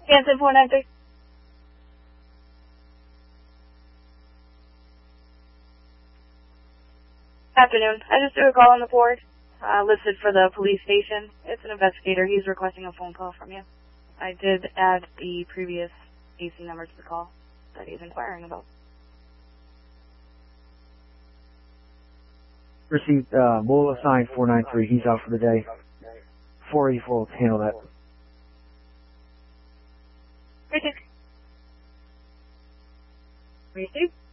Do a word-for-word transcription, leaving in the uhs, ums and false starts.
Hanson four nine three. Afternoon. I just threw a call on the board, uh, listed for the police station. It's an investigator. He's requesting a phone call from you. I did add the previous A C number to the call that he's inquiring about. Received, uh, we'll assign four nine three. He's out for the day. four eighty-four will handle that. Received. Received.